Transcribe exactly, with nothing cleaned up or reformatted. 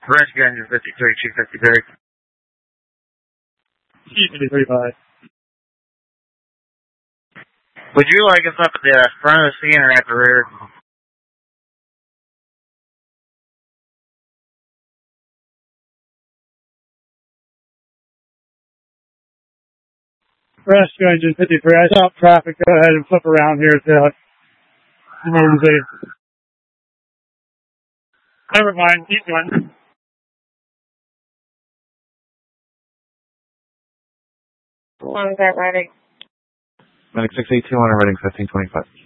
Rescue engine fifty-three, two fifty-three. fifty-three five. Would you like us up at the front of the scene or at the rear? Rescue engine fifty-three. I stopped traffic. Go ahead and flip around here to emergency. Never mind. Keep going. One is that ready? Medic six eight two, on a reading fifteen twenty-five.